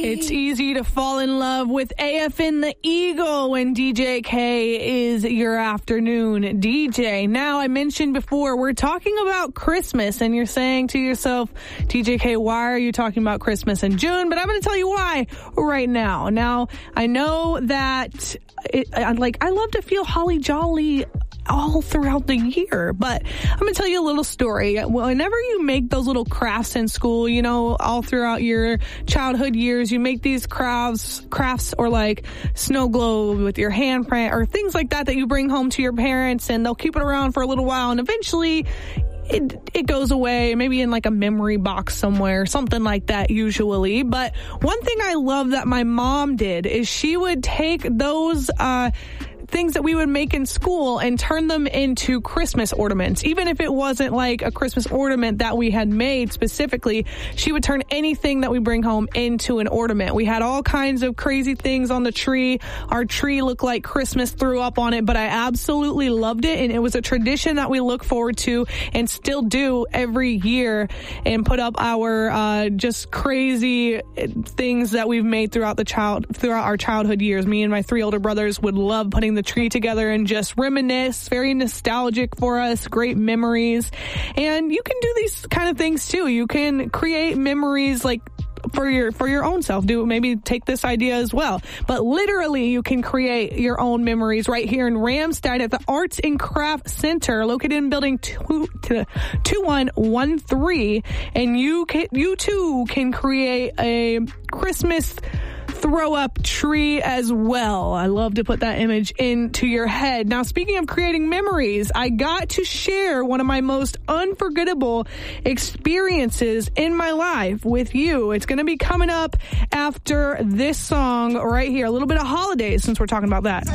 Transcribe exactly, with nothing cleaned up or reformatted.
It's easy to fall in love with A F N the Eagle when D J K is your afternoon D J. Now, I mentioned before, we're talking about Christmas, and you're saying to yourself, D J K, why are you talking about Christmas in June? But I'm going to tell you why right now. Now, I know that, it, I, like, I love to feel holly jolly all throughout the year, but I'm going to tell you a little story. Whenever you make those little crafts in school, you know, all throughout your childhood years, you make these crafts, crafts or like snow globe with your handprint or things like that that you bring home to your parents, and they'll keep it around for a little while, and eventually It, it goes away, maybe in like a memory box somewhere, something like that usually. But one thing I love that my mom did is she would take those, uh, things that we would make in school and turn them into Christmas ornaments. Even if it wasn't like a Christmas ornament that we had made specifically, she would turn anything that we bring home into an ornament. We had all kinds of crazy things on the tree. Our tree looked like Christmas threw up on it, but I absolutely loved it, and it was a tradition that we look forward to and still do every year, and put up our uh just crazy things that we've made throughout the child throughout our childhood years. Me and my three older brothers would love putting the tree together and just reminisce. Very nostalgic for us, great memories. And you can do these kind of things too. You can create memories like for your for your own self. Do maybe take this idea as well. But literally, you can create your own memories right here in Ramstein at the Arts and Craft Center, located in building two one one three. And you can you too can create a Christmas throw up tree as well. I love to put that image into your head. Now, speaking of creating memories, I got to share one of my most unforgettable experiences in my life with you. It's going to be coming up after this song right here. A little bit of holidays, since we're talking about that.